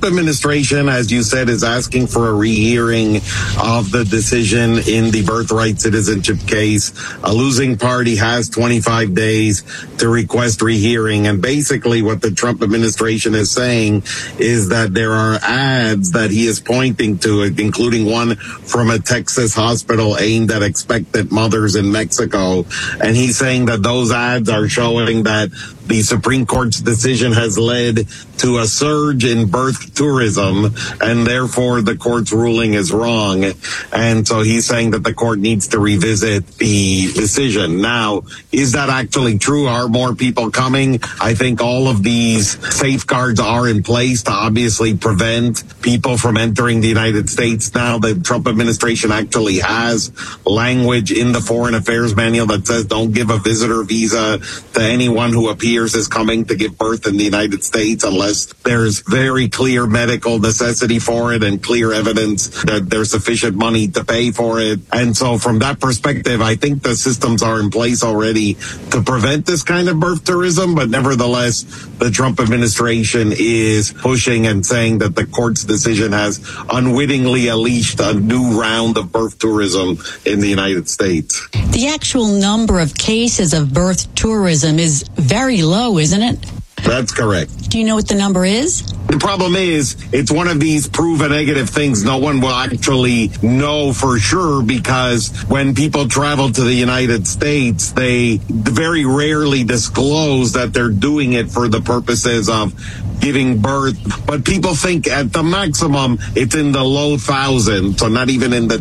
administration, as you said, is asking for a rehearing of the decision in the birthright citizenship case. A losing party has 25 days to request rehearing. And basically what the Trump administration is saying is that there are ads that he is pointing to, including one from a Texas hospital aimed at expectant mothers in Mexico. And he's saying that those ads are showing that the Supreme Court's decision has led to a surge in birth tourism, and therefore the court's ruling is wrong. And so he's saying that the court needs to revisit the decision. Now, is that actually true? Are more people coming? I think all of these safeguards are in place to obviously prevent people from entering the United States. Now, the Trump administration actually has language in the Foreign Affairs Manual that says don't give a visitor visa to anyone who appears as coming to give birth in the United States unless there's very clear medical necessity for it and clear evidence that there's sufficient money to pay for it. And so from that perspective, I think the systems are in place already to prevent this kind of birth tourism. But nevertheless, the Trump administration is pushing and saying that the court's decision has unwittingly unleashed a new round of birth tourism in the United States. The actual number of cases of birth tourism is very low, isn't it? That's correct. Do you know what the number is? The problem is, it's one of these prove a negative things. No one will actually know for sure, because when people travel to the United States, they very rarely disclose that they're doing it for the purposes of giving birth. But people think at the maximum, it's in the low thousands, so not even in the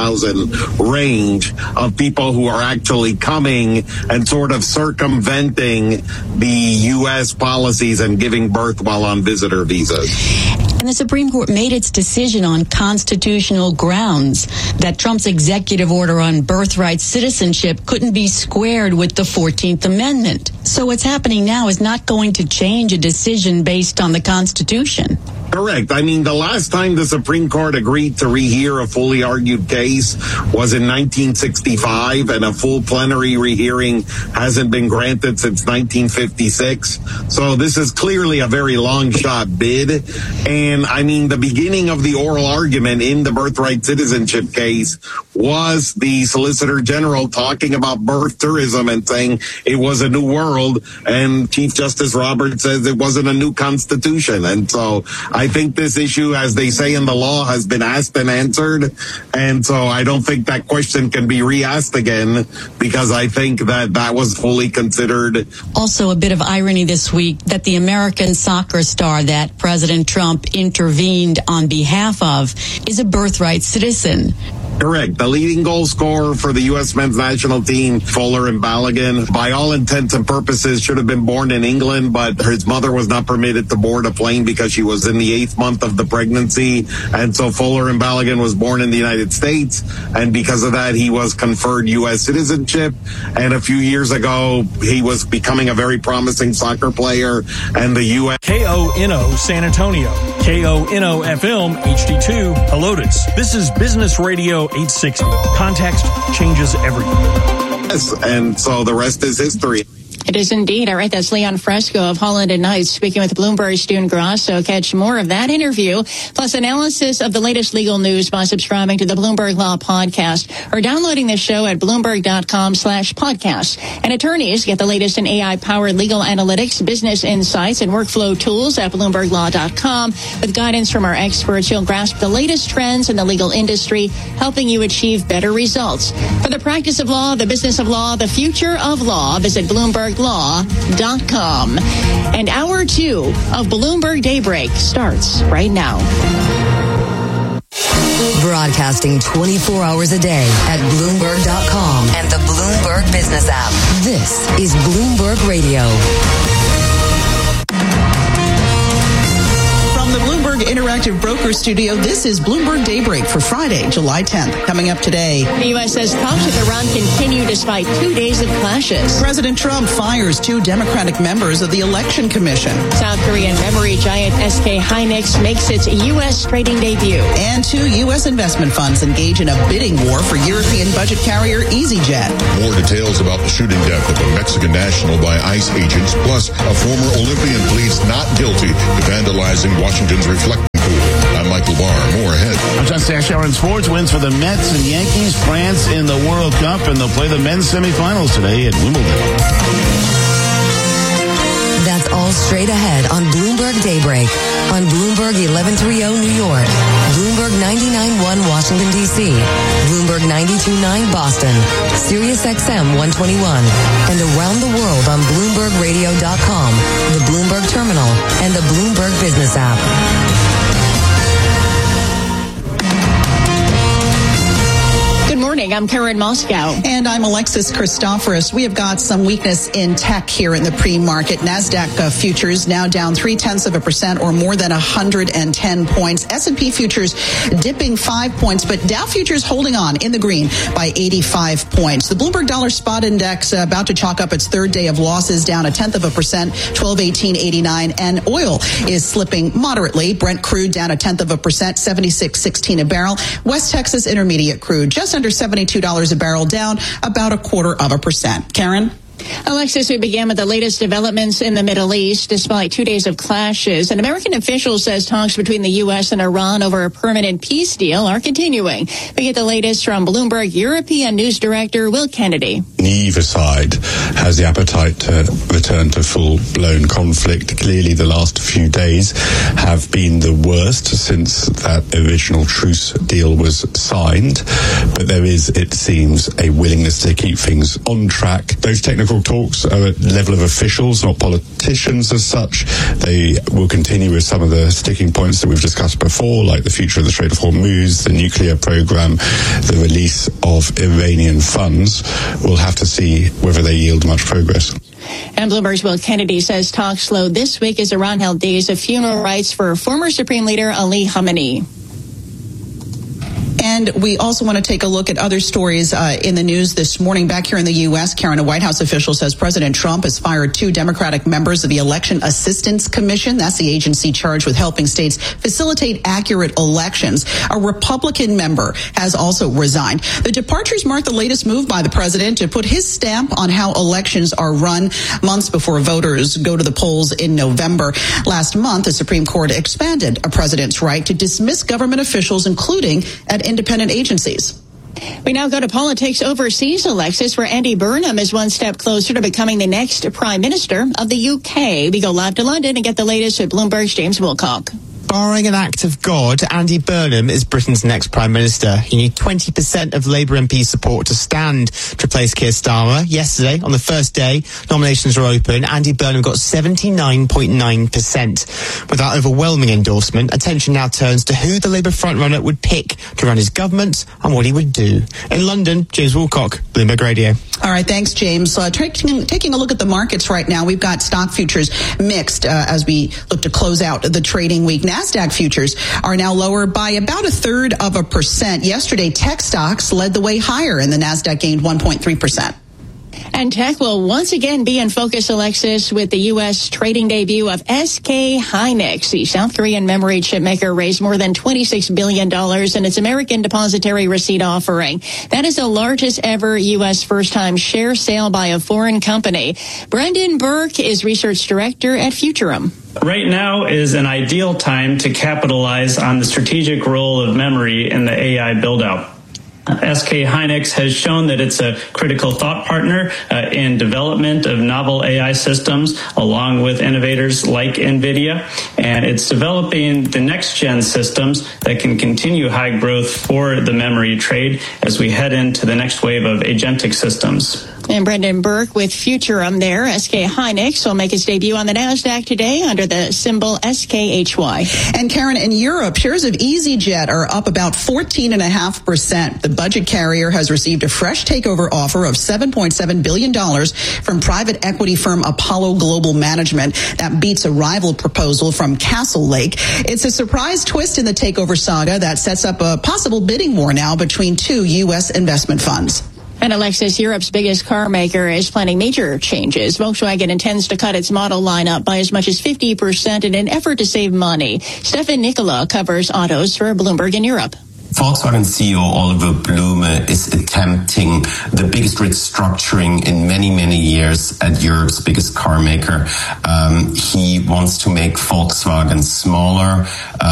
10,000 range of people who are actually coming and sort of circumventing the U.S. policies and giving birth while on visitor visas. And the Supreme Court made its decision on constitutional grounds that Trump's executive order on birthright citizenship couldn't be squared with the 14th Amendment. So what's happening now is not going to change a decision based on the Constitution. Correct. I mean, the last time the Supreme Court agreed to rehear a fully argued case was in 1965, and a full plenary rehearing hasn't been granted since 1956. So this is clearly a very long shot bid. And I mean, the beginning of the oral argument in the birthright citizenship case was the Solicitor General talking about birth tourism and saying it was a new world. And Chief Justice Roberts says it wasn't a new constitution. And so I think this issue, as they say in the law, has been asked and answered. And so I don't think that question can be re-asked again, because I think that that was fully considered. Also, a bit of irony this week that the American soccer star that President Trump intervened on behalf of is a birthright citizen. Correct. The leading goal scorer for the U.S. men's national team, Folarin Balogun, by all intents and purposes should have been born in England, but his mother was not permitted to board a plane because she was in the 8th month of the pregnancy. And so Folarin Balogun was born in the United States, and because of that, he was conferred U.S. citizenship. And a few years ago, he was becoming a very promising soccer player, and the U.S. KONO San Antonio, KONO FM HD2 Helotes. This is Business Radio 860. Context changes everything. Yes, and so the rest is history. It is indeed. All right, that's Leon Fresco of Holland and Knight speaking with Bloomberg's June Grasso. Catch more of that interview, plus analysis of the latest legal news by subscribing to the Bloomberg Law Podcast or downloading the show at Bloomberg.com/podcast. And attorneys get the latest in AI-powered legal analytics, business insights, and workflow tools at BloombergLaw.com. With guidance from our experts, you'll grasp the latest trends in the legal industry, helping you achieve better results. For the practice of law, the business of law, the future of law, visit BloombergLaw.com. And hour 2 of Bloomberg Daybreak starts right now. Broadcasting 24 hours a day at Bloomberg.com and the Bloomberg Business app. This is Bloomberg Radio. From the Bloomberg Interactive Broker Studio, this is Bloomberg Daybreak for Friday, July 10th. Coming up today, the U.S. says talks with Iran continue despite 2 days of clashes. President Trump fires 2 Democratic members of the Election Commission. South Korean memory giant SK Hynix makes its U.S. trading debut. And 2 U.S. investment funds engage in a bidding war for European budget carrier EasyJet. More details about the shooting death of a Mexican national by ICE agents, plus a former Olympian pleads not guilty to vandalizing Washington's reflecting bar. More ahead. I'm John Stashower in sports. Wins for the Mets and Yankees. France in the World Cup, and they'll play the men's semifinals today at Wimbledon. That's all straight ahead on Bloomberg Daybreak on Bloomberg 1130 New York, Bloomberg 99.1 Washington, D.C., Bloomberg 92.9 Boston, Sirius XM 121, and around the world on BloombergRadio.com, the Bloomberg Terminal, and the Bloomberg Business app. I'm Karen Moscow. And I'm Alexis Christoforous. We have got some weakness in tech here in the pre-market. NASDAQ futures now down 0.3% or more than 110 points. S&P futures dipping 5 points, but Dow futures holding on in the green by 85 points. The Bloomberg Dollar Spot Index about to chalk up its third day of losses, down 0.1%, 1218.89. And oil is slipping moderately. Brent crude down 0.1%, 76.16 a barrel. West Texas Intermediate crude just under $72 a barrel, down about 0.25%. Karen? Alexis, we began with the latest developments in the Middle East despite 2 days of clashes. An American official says talks between the U.S. and Iran over a permanent peace deal are continuing. We get the latest from Bloomberg European News Director Will Kennedy. Neither side has the appetite to return to full-blown conflict. Clearly, the last few days have been the worst since that original truce deal was signed. But there is, it seems, a willingness to keep things on track. Those technical talks are at the level of officials, not politicians as such. They will continue with some of the sticking points that we've discussed before, like the future of the Strait of Hormuz, the nuclear program, the release of Iranian funds. We'll have to see whether they yield much progress. And Bloomberg's Will Kennedy says talks slowed this week as Iran held days of funeral rites for former Supreme Leader Ali Khamenei. And we also want to take a look at other stories in the news this morning. Back here in the U.S., Karen, a White House official says President Trump has fired 2 Democratic members of the Election Assistance Commission. That's the agency charged with helping states facilitate accurate elections. A Republican member has also resigned. The departures mark the latest move by the president to put his stamp on how elections are run months before voters go to the polls in November. Last month, the Supreme Court expanded a president's right to dismiss government officials, including at independent agencies. We now go to politics overseas, Alexis, where Andy Burnham is one step closer to becoming the next Prime Minister of the UK. We go live to London and get the latest at Bloomberg's James Wilcock. Barring an act of God, Andy Burnham is Britain's next Prime Minister. You need 20% of Labour MP support to stand to replace Keir Starmer. Yesterday, on the first day, nominations were open. Andy Burnham got 79.9%. With that overwhelming endorsement, attention now turns to who the Labour frontrunner would pick to run his government and what he would do. In London, James Wilcock, Bloomberg Radio. All right, thanks, James. Taking a look at the markets right now, we've got stock futures mixed as we look to close out the trading week. NASDAQ futures are now lower by about 0.33%. Yesterday, tech stocks led the way higher, and the NASDAQ gained 1.3%. And tech will once again be in focus, Alexis, with the U.S. trading debut of SK Hynix. The South Korean memory chip maker raised more than $26 billion in its American depository receipt offering. That is the largest ever U.S. first-time share sale by a foreign company. Brendan Burke is research director at Futurum. Right now is an ideal time to capitalize on the strategic role of memory in the AI build-out. SK Hynix has shown that it's a critical thought partner in development of novel AI systems, along with innovators like NVIDIA, and it's developing the next-gen systems that can continue high growth for the memory trade as we head into the next wave of agentic systems. And Brendan Burke with Futurum there. SK Hynix will make its debut on the NASDAQ today under the symbol SKHY. And Karen, in Europe, shares of EasyJet are up about 14.5%. The budget carrier has received a fresh takeover offer of $7.7 billion from private equity firm Apollo Global Management. That beats a rival proposal from Castle Lake. It's a surprise twist in the takeover saga that sets up a possible bidding war now between 2 U.S. investment funds. And Alexis, Europe's biggest car maker is planning major changes. Volkswagen intends to cut its model lineup by as much as 50% in an effort to save money. Stefan Nicola covers autos for Bloomberg in Europe. Volkswagen CEO Oliver Blume is attempting the biggest restructuring in many, many years at Europe's biggest car maker. He wants to make Volkswagen smaller,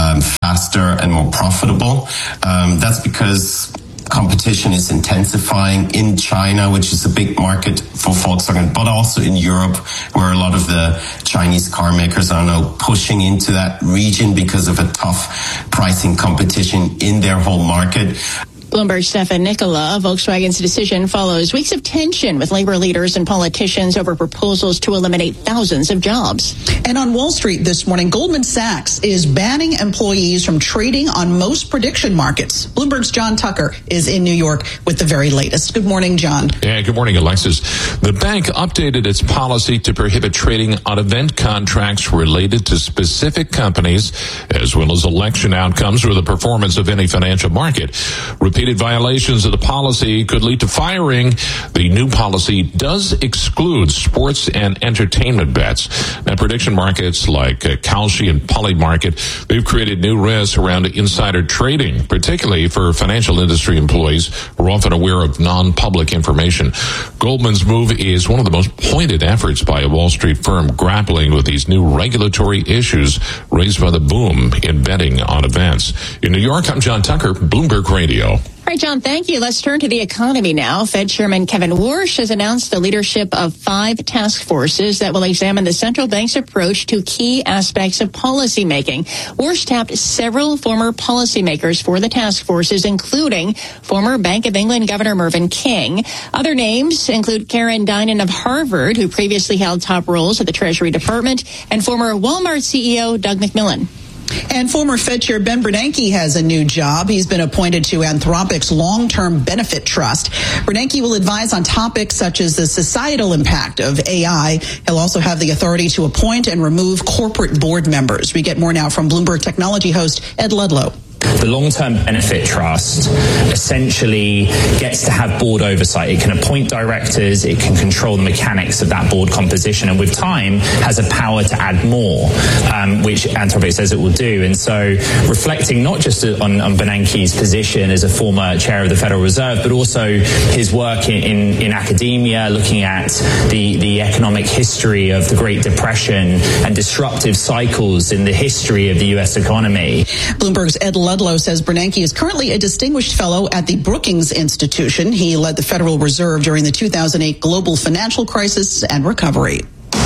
faster, and more profitable. That's because competition is intensifying in China, which is a big market for Volkswagen, but also in Europe, where a lot of the Chinese car makers are now pushing into that region because of a tough pricing competition in their whole market. Bloomberg's Stefan Nicola. Volkswagen's decision follows weeks of tension with labor leaders and politicians over proposals to eliminate thousands of jobs. And on Wall Street this morning, Goldman Sachs is banning employees from trading on most prediction markets. Bloomberg's John Tucker is in New York with the very latest. Good morning, John. Yeah, good morning, Alexis. The bank updated its policy to prohibit trading on event contracts related to specific companies, as well as election outcomes or the performance of any financial market. Repeated violations of the policy could lead to firing. The new policy does exclude sports and entertainment bets. Now, prediction markets like Kalshi and Polymarket, they've created new risks around insider trading, particularly for financial industry employees who are often aware of non-public information. Goldman's move is one of the most pointed efforts by a Wall Street firm grappling with these new regulatory issues raised by the boom in betting on events. In New York, I'm John Tucker, Bloomberg Radio. All right, John, thank you. Let's turn to the economy now. Fed Chairman Kevin Warsh has announced the leadership of 5 task forces that will examine the central bank's approach to key aspects of policymaking. Warsh tapped several former policymakers for the task forces, including former Bank of England Governor Mervyn King. Other names include Karen Dinan of Harvard, who previously held top roles at the Treasury Department, and former Walmart CEO Doug McMillon. And former Fed Chair Ben Bernanke has a new job. He's been appointed to Anthropic's long-term benefit trust. Bernanke will advise on topics such as the societal impact of AI. He'll also have the authority to appoint and remove corporate board members. We get more now from Bloomberg technology host Ed Ludlow. The long-term benefit trust essentially gets to have board oversight. It can appoint directors, it can control the mechanics of that board composition, and with time has a power to add more, which Anthropic says it will do. And so reflecting not just on Bernanke's position as a former chair of the Federal Reserve, but also his work in academia, looking at the economic history of the Great Depression and disruptive cycles in the history of the U.S. economy. Bloomberg's Ed Ludlow says Bernanke is currently a distinguished fellow at the Brookings Institution. He led the Federal Reserve during the 2008 global financial crisis and recovery.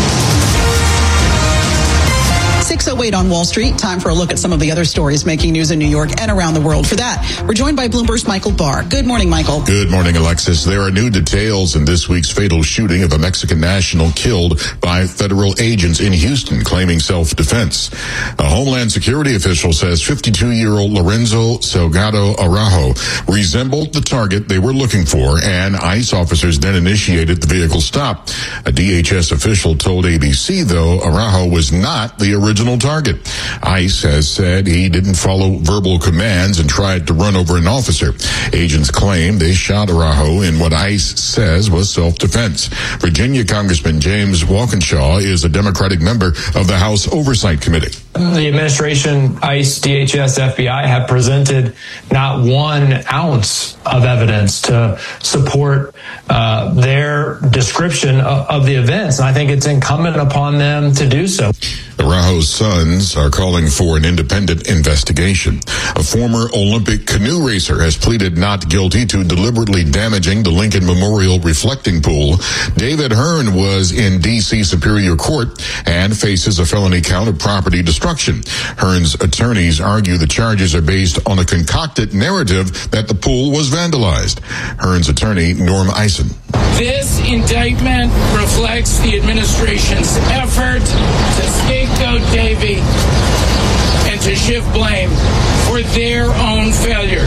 6:08 on Wall Street. Time for a look at some of the other stories making news in New York and around the world. For that, we're joined by Bloomberg's Michael Barr. Good morning, Michael. Good morning, Alexis. There are new details in this week's fatal shooting of a Mexican national killed by federal agents in Houston claiming self-defense. A Homeland Security official says 52-year-old Lorenzo Salgado Araujo resembled the target they were looking for, and ICE officers then initiated the vehicle stop. A DHS official told ABC, though, Araujo was not the original target. ICE has said he didn't follow verbal commands and tried to run over an officer. Agents claim they shot Araujo in what ICE says was self-defense. Virginia Congressman James Walkinshaw is a Democratic member of the House Oversight Committee. The administration, ICE, DHS, FBI have presented not 1 ounce of evidence to support their description of the events. And I think it's incumbent upon them to do so. Araujo's sons are calling for an independent investigation. A former Olympic canoe racer has pleaded not guilty to deliberately damaging the Lincoln Memorial reflecting pool. David Hearn was in D.C. Superior Court and faces a felony count of property destruction. Hearn's attorneys argue the charges are based on a concocted narrative that the pool was vandalized. Hearn's attorney, Norm Eisen. This indictment reflects the administration's effort to scapegoat Davey and to shift blame for their own failures.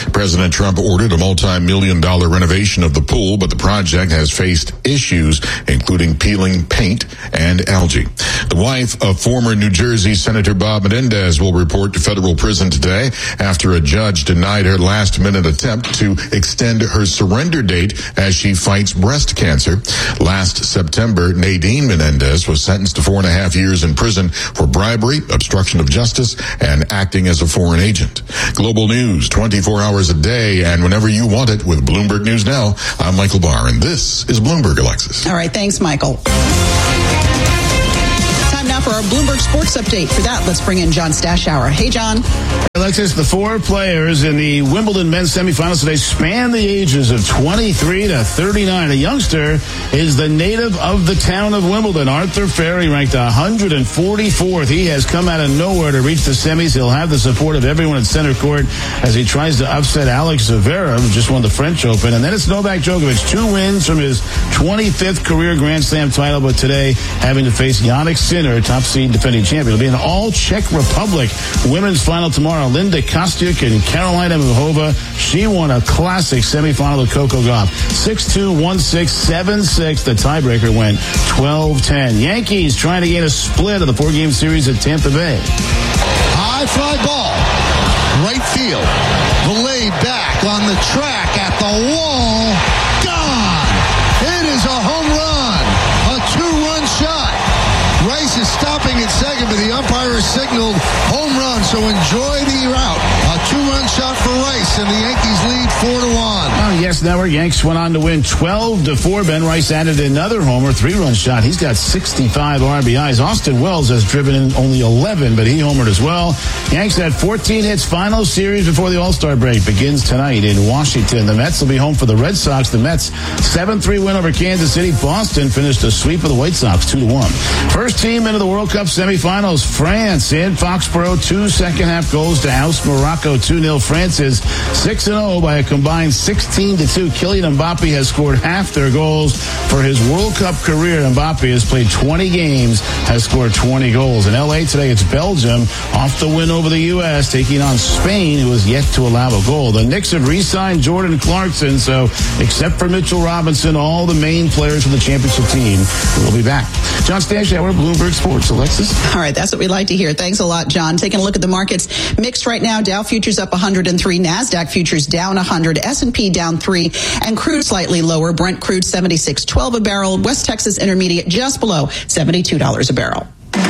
President Trump ordered a multi-million-dollar renovation of the pool, but the project has faced issues, including peeling paint and algae. The wife of former New Jersey Senator Bob Menendez will report to federal prison today after a judge denied her last-minute attempt to extend her surrender date as she fights breast cancer. Last September, Nadine Menendez was sentenced to 4.5 years in prison for bribery, obstruction of justice, and acting as a foreign agent. Global news 24 hours a day and whenever you want it with Bloomberg News Now. I'm Michael Barr, and this is Bloomberg, Alexis. All right, thanks, Michael. Time now for our Bloomberg Sports Update. For that, let's bring in John Stashower. Hey, John. Alexis, the 4 players in the Wimbledon men's semifinals today span the ages of 23 to 39. A youngster is the native of the town of Wimbledon. Arthur Ferry ranked 144th. He has come out of nowhere to reach the semis. He'll have the support of everyone at center court as he tries to upset Alex Zverev, who just won the French Open. And then it's Novak Djokovic, 2 wins from his 25th career Grand Slam title, but today having to face Jannik Sinner, top seed defending champion. It'll be an all-Czech Republic women's final tomorrow. Linda Kostyuk and Carolina Muchova. She won a classic semifinal with Coco Gauff. 6-2, 1-6, 7-6. The tiebreaker went 12-10. Yankees trying to gain a split of the 4-game series at Tampa Bay. High fly ball. Right field. The laid back on the track at the wall. Gone. It is a home run. A 2-run shot. Rice is stopping at second, but the umpire has signaled home run, so enjoy the route. A 2-run shot for Rice, and the Yankees lead 4-1. Yes, Network Yanks went on to win 12-4. Ben Rice added another homer, 3-run shot. He's got 65 RBIs. Austin Wells has driven in only 11, but he homered as well. Yanks had 14 hits. Final series before the All-Star break begins tonight in Washington. The Mets will be home for the Red Sox. The Mets 7-3 win over Kansas City. Boston finished a sweep of the White Sox 2-1. First team into the World Cup semifinals. France in Foxborough. 2 second-half goals to oust Morocco 2-0. France is 6-0 by a combined 16-2. Kylian Mbappe has scored half their goals for his World Cup career. Mbappe has played 20 games, has scored 20 goals. In L.A. today, it's Belgium off the win over the U.S., taking on Spain, who has yet to allow a goal. The Knicks have re-signed Jordan Clarkson, so except for Mitchell Robinson, all the main players from the championship team will be back. John Stashower, Bloomberg Sports. Alexis? All right, that's what we like to hear. Thanks a lot, John. Taking a look at the markets. Mixed right now. Dow futures up 103. NASDAQ futures down 100. S&P down 3. And crude slightly lower. Brent crude $76.12 a barrel. West Texas Intermediate just below $72 a barrel.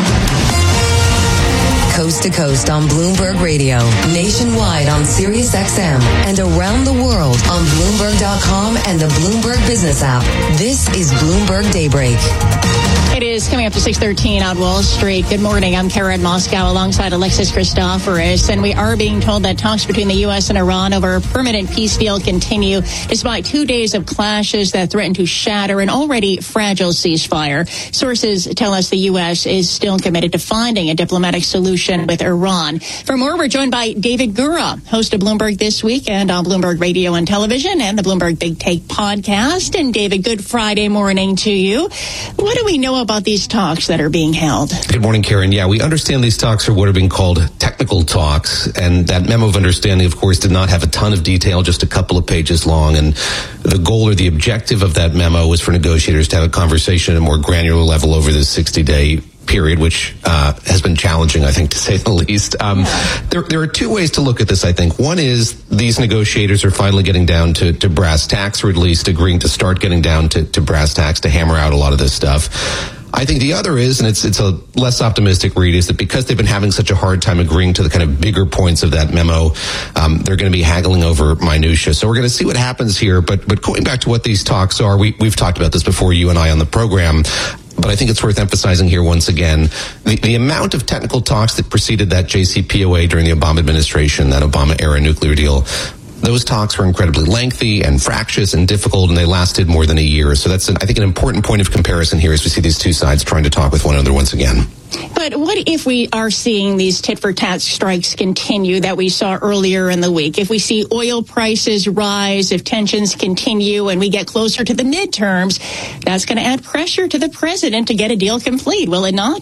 Coast to coast on Bloomberg Radio, nationwide on Sirius XM, and around the world on Bloomberg.com and the Bloomberg Business app. This is Bloomberg Daybreak. It is coming up to 6:13 on Wall Street. Good morning. I'm Karen Moscow alongside Alexis Christoforous, and we are being told that talks between the U.S. and Iran over a permanent peace deal continue despite 2 days of clashes that threaten to shatter an already fragile ceasefire. Sources tell us the U.S. is still committed to finding a diplomatic solution with Iran. For more, we're joined by David Gura, host of Bloomberg This Week and on Bloomberg Radio and Television and the Bloomberg Big Take podcast. And David, good Friday morning to you. What do we know about these talks that are being held? Good morning, Karen. Yeah, we understand these talks are what are being called technical talks, and that memo of understanding, of course, did not have a ton of detail, just a couple of pages long, and the goal or the objective of that memo was for negotiators to have a conversation at a more granular level over this 60-day period, which has been challenging, I think, to say the least. There are 2 ways to look at this, I think. One is these negotiators are finally getting down to brass tacks, or at least agreeing to start getting down to brass tacks to hammer out a lot of this stuff. I think the other is, and it's a less optimistic read, is that because they've been having such a hard time agreeing to the kind of bigger points of that memo, they're going to be haggling over minutia. So we're going to see what happens here. But going back to what these talks are, we've talked about this before, you and I, on the program. But I think it's worth emphasizing here once again, the amount of technical talks that preceded that JCPOA during the Obama administration, that Obama-era nuclear deal, those talks were incredibly lengthy and fractious and difficult, and they lasted more than a year. So that's, I think, an important point of comparison here as we see these two sides trying to talk with one another once again. But what if we are seeing these tit-for-tat strikes continue that we saw earlier in the week? If we see oil prices rise, if tensions continue and we get closer to the midterms, that's going to add pressure to the president to get a deal complete, will it not?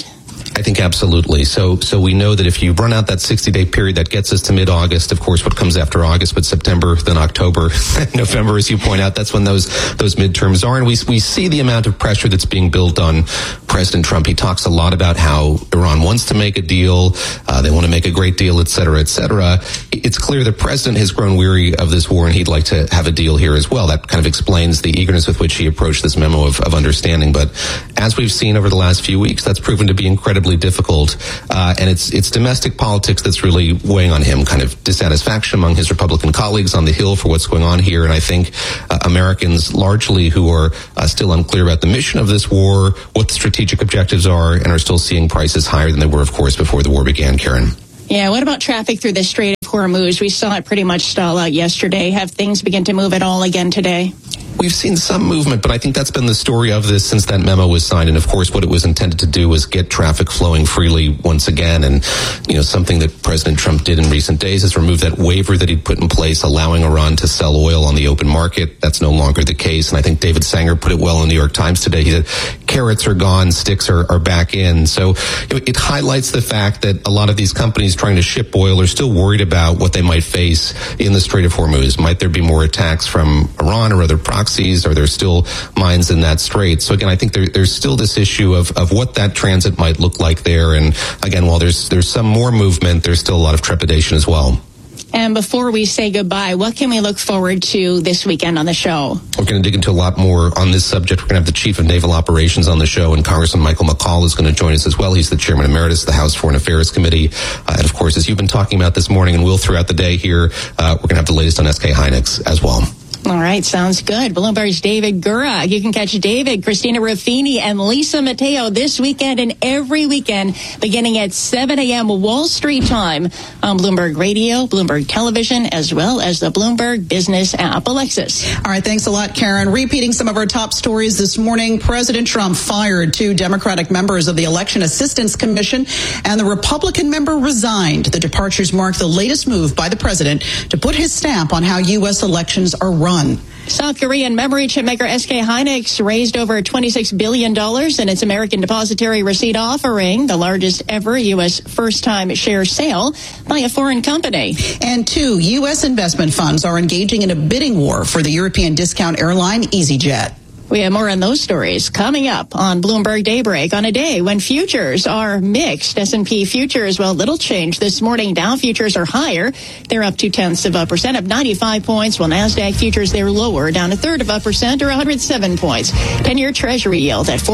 I think absolutely. So we know that if you run out that 60-day period, that gets us to mid-August. Of course, what comes after August, but September, then October, November, as you point out, that's when those midterms are. And we see the amount of pressure that's being built on President Trump. He talks a lot about how Iran wants to make a deal. They want to make a great deal, et cetera, et cetera. It's clear the president has grown weary of this war, and he'd like to have a deal here as well. That kind of explains the eagerness with which he approached this memo of understanding. But as we've seen over the last few weeks, that's proven to be incredibly difficult, and it's domestic politics that's really weighing on him, kind of dissatisfaction among his Republican colleagues on the Hill for what's going on here, and I think Americans largely who are still unclear about the mission of this war, what the strategic objectives are, and are still seeing prices higher than they were, of course, before the war began, Karen. Yeah, what about traffic through the Strait of Hormuz? We saw it pretty much stall out yesterday. Have things begin to move at all again today? We've seen some movement, but I think that's been the story of this since that memo was signed. And of course, what it was intended to do was get traffic flowing freely once again. And, something that President Trump did in recent days is remove that waiver that he'd put in place, allowing Iran to sell oil on the open market. That's no longer the case. And I think David Sanger put it well in the New York Times today. He said, carrots are gone, sticks are back in. So it highlights the fact that a lot of these companies trying to ship oil are still worried about what they might face in the Strait of Hormuz. Might there be more attacks from Iran or other proxies? Are there still mines in that strait? So again, I think there's still this issue of what that transit might look like there. And again, while there's some more movement, there's still a lot of trepidation as well. And before we say goodbye, what can we look forward to this weekend on the show? We're going to dig into a lot more on this subject. We're going to have the Chief of Naval Operations on the show, and Congressman Michael McCaul is going to join us as well. He's the Chairman Emeritus of the House Foreign Affairs Committee. And of course, as you've been talking about this morning and will throughout the day here, we're going to have the latest on SK Hynix as well. All right, sounds good. Bloomberg's David Gura. You can catch David, Christina Ruffini, and Lisa Mateo this weekend and every weekend beginning at 7 a.m. Wall Street time on Bloomberg Radio, Bloomberg Television, as well as the Bloomberg Business app. Alexis. All right, thanks a lot, Karen. Repeating some of our top stories this morning, President Trump fired 2 Democratic members of the Election Assistance Commission, and the Republican member resigned. The departures mark the latest move by the president to put his stamp on how U.S. elections are run. South Korean memory chip maker SK Hynix raised over $26 billion in its American Depository Receipt offering, the largest ever U.S. first-time share sale by a foreign company. And 2 U.S. investment funds are engaging in a bidding war for the European discount airline EasyJet. We have more on those stories coming up on Bloomberg Daybreak on a day when futures are mixed. S&P futures, well, little change this morning. Dow futures are higher. They're up 0.2% up 95 points, while NASDAQ futures, they're lower, down 0.33% or 107 points. 10-year Treasury yield at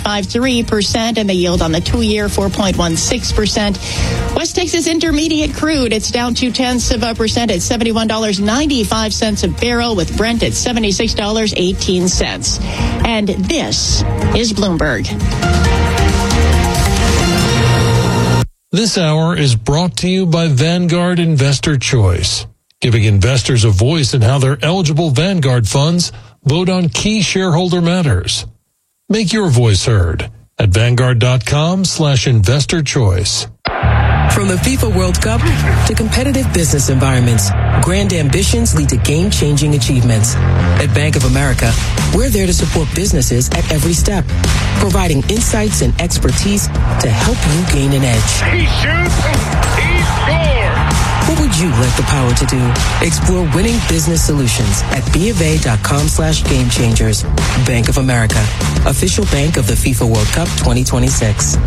4.53%, and the yield on the 2-year 4.16%. West Texas Intermediate crude, it's down 0.2% at $71.95 a barrel, with Brent at $76.18. And this is Bloomberg. This hour is brought to you by Vanguard Investor Choice, giving investors a voice in how their eligible Vanguard funds vote on key shareholder matters. Make your voice heard at Vanguard.com/investor choice. From the FIFA World Cup to competitive business environments, grand ambitions lead to game-changing achievements. At Bank of America, we're there to support businesses at every step, providing insights and expertise to help you gain an edge. He shoots, he scores! What would you like the power to do? Explore winning business solutions at BofA.com/gamechangers. Bank of America, official bank of the FIFA World Cup 2026.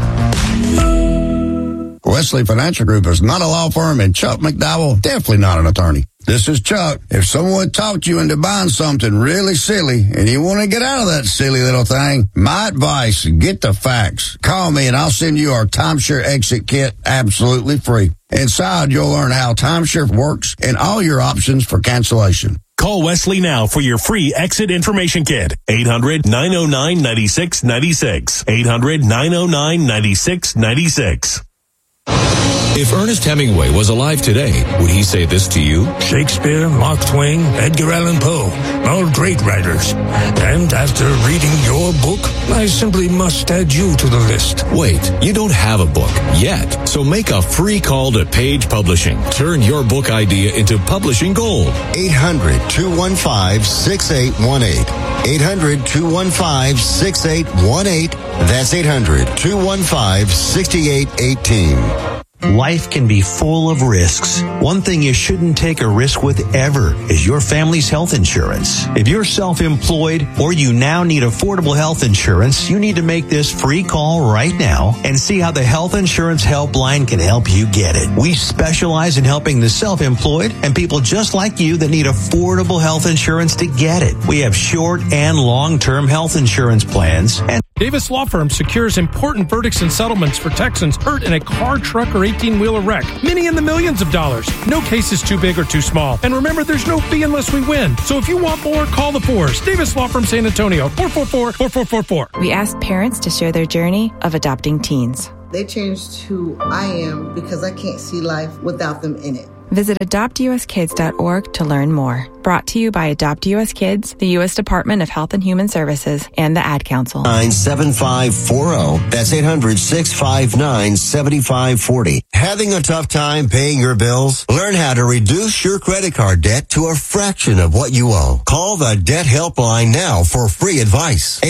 Wesley Financial Group is not a law firm, and Chuck McDowell, definitely not an attorney. This is Chuck. If someone talked you into buying something really silly and you want to get out of that silly little thing, my advice, get the facts. Call me and I'll send you our timeshare exit kit absolutely free. Inside, you'll learn how timeshare works and all your options for cancellation. Call Wesley now for your free exit information kit. 800-909-9696. 800-909-9696. If Ernest Hemingway was alive today, would he say this to you? Shakespeare, Mark Twain, Edgar Allan Poe, all great writers. And after reading your book, I simply must add you to the list. Wait, you don't have a book yet, so make a free call to Page Publishing. Turn your book idea into publishing gold. 800-215-6818. 800-215-6818. That's 800-215-6818. Life can be full of risks. One thing you shouldn't take a risk with ever is your family's health insurance. If you're self-employed or you now need affordable health insurance, you need to make this free call right now and see how the Health Insurance Helpline can help you get it. We specialize in helping the self-employed and people just like you that need affordable health insurance to get it. We have short and long-term health insurance plans. And Davis Law Firm secures important verdicts and settlements for Texans hurt in a car, truck, or 18-wheeler wreck. Many in the millions of dollars. No case is too big or too small. And remember, there's no fee unless we win. So if you want more, call the Fours. Davis Law Firm San Antonio, 444-4444. We asked parents to share their journey of adopting teens. They changed who I am because I can't see life without them in it. Visit adoptuskids.org to learn more. Brought to you by Adopt US Kids, the U.S. Department of Health and Human Services, and the Ad Council. 97540. That's 800-659-7540. Having a tough time paying your bills? Learn how to reduce your credit card debt to a fraction of what you owe. Call the Debt Helpline now for free advice.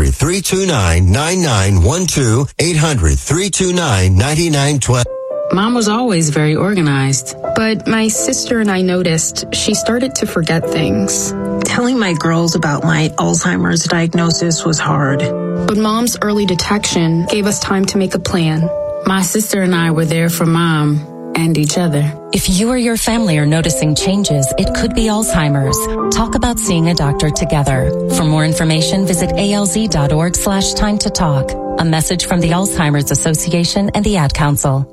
800-329-9912. 800-329-9912. Mom was always very organized, but my sister and I noticed she started to forget things. Telling my girls about my Alzheimer's diagnosis was hard. But Mom's early detection gave us time to make a plan. My sister and I were there for Mom and each other. If you or your family are noticing changes, it could be Alzheimer's. Talk about seeing a doctor together. For more information, visit alz.org/time to talk. A message from the Alzheimer's Association and the Ad Council.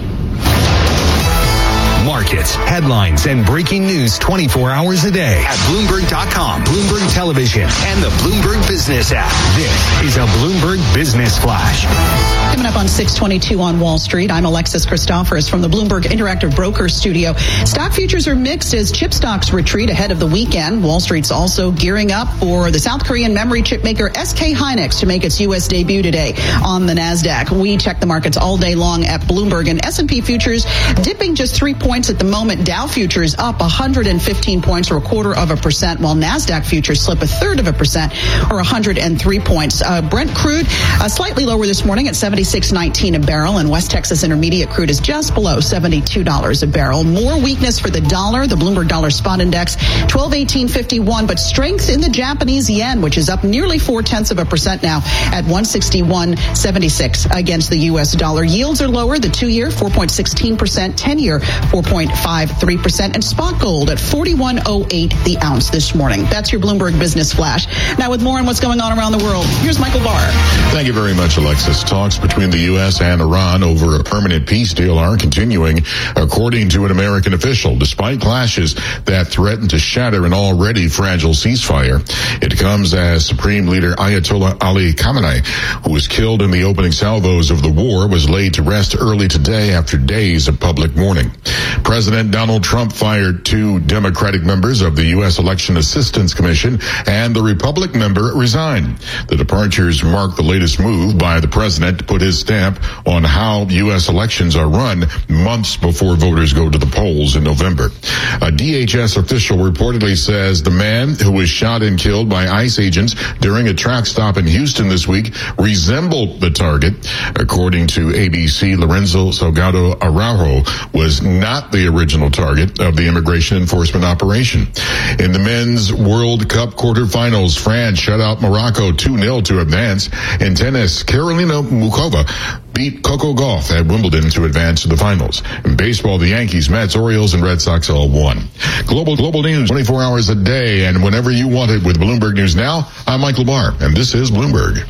Markets, headlines, and breaking news 24 hours a day at Bloomberg.com, Bloomberg Television, and the Bloomberg Business app. This is a Bloomberg Business Flash. Coming up on 622 on Wall Street, I'm Alexis Christoforous from the Bloomberg Interactive Broker Studio. Stock futures are mixed as chip stocks retreat ahead of the weekend. Wall Street's also gearing up for the South Korean memory chip maker SK Hynix to make its U.S. debut today on the NASDAQ. We check the markets all day long at Bloomberg, and S&P futures dipping just 3 points at the moment. Dow futures up 115 points or 0.25%, while NASDAQ futures slip 1/3% or 103 points. Brent crude slightly lower this morning at $76.19 a barrel, and West Texas Intermediate crude is just below $72 a barrel. More weakness for the dollar. The Bloomberg Dollar Spot Index 1218.51, but strength in the Japanese yen, which is up nearly 0.4% now at 161.76 against the U.S. dollar. Yields are lower. The 2-year 4.16%, 10-year 4.53%, and spot gold at $41.08 the ounce this morning. That's your Bloomberg Business Flash. Now with more on what's going on around the world, here's Michael Barr. Thank you very much, Alexis. Talks between the U.S. and Iran over a permanent peace deal are continuing, according to an American official, despite clashes that threaten to shatter an already fragile ceasefire. It comes as Supreme Leader Ayatollah Ali Khamenei, who was killed in the opening salvos of the war, was laid to rest early today after days of public mourning. President Donald Trump fired 2 Democratic members of the U.S. Election Assistance Commission, and the Republican member resigned. The departures mark the latest move by the president to put his stamp on how U.S. elections are run months before voters go to the polls in November. A DHS official reportedly says the man who was shot and killed by ICE agents during a track stop in Houston this week resembled the target. According to ABC, Lorenzo Salgado Araujo was not the original target of the immigration enforcement operation. In the men's World Cup quarterfinals, France shut out Morocco 2-0 to advance. In tennis, Karolina Muchova beat Coco Gauff at Wimbledon to advance to the finals. In baseball, the Yankees, Mets, Orioles, and Red Sox all won. Global news 24 hours a day and whenever you want it with Bloomberg News Now. I'm Michael Barr, and this is Bloomberg.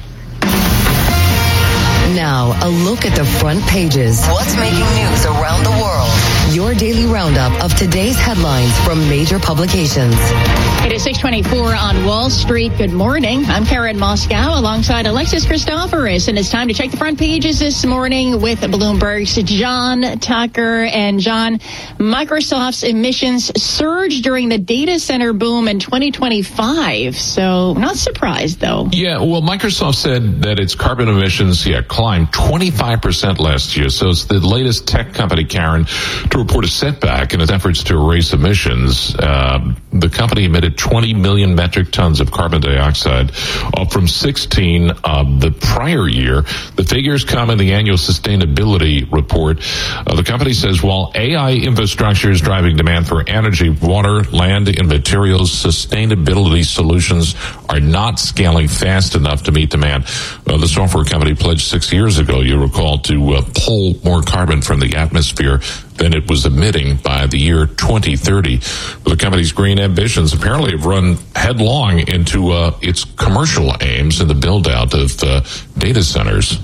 Now, a look at the front pages. What's making news around the world? your daily roundup of today's headlines from major publications. It is 6:24 on Wall Street. Good morning. I'm Karen Moscow alongside Alexis Christoforous, and it's time to check the front pages this morning with Bloomberg's John Tucker. And John, Microsoft's emissions surged during the data center boom in 2025. So not surprised, though. Yeah, well, Microsoft said that its carbon emissions climbed 25% last year. So it's the latest tech company, Karen, to report a setback in its efforts to erase emissions. The company emitted 20 million metric tons of carbon dioxide, up from 16 the prior year. The figures come in the annual sustainability report. The company says while AI infrastructure is driving demand for energy, water, land, and materials, sustainability solutions are not scaling fast enough to meet demand. The software company pledged 6 years ago, you recall, to pull more carbon from the atmosphere than it was emitting by the year 2030. The company's green ambitions apparently have run headlong into its commercial aims in the build-out of data centers.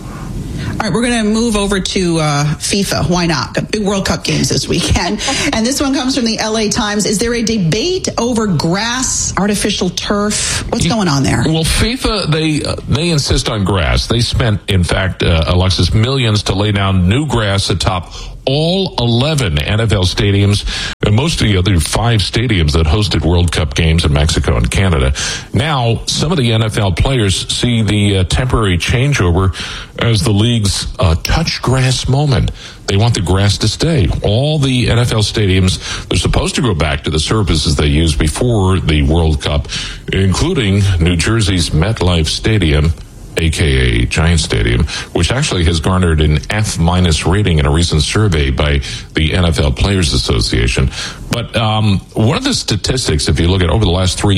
All right, we're going to move over to FIFA. Why not? Got big World Cup games this weekend. And this one comes from the LA Times. Is there a debate over grass, artificial turf? What's going on there? Well, FIFA, they insist on grass. They spent, in fact, Alexis, millions to lay down new grass atop all 11 NFL stadiums and most of the other 5 stadiums that hosted World Cup games in Mexico and Canada. Now, some of the NFL players see the temporary changeover as the league's touch grass moment. They want the grass to stay. All the NFL stadiums, they're supposed to go back to the surfaces they used before the World Cup, including New Jersey's MetLife Stadium, a.k.a. Giant Stadium, which actually has garnered an F- rating in a recent survey by the NFL Players Association. But one of the statistics, if you look at over the last 3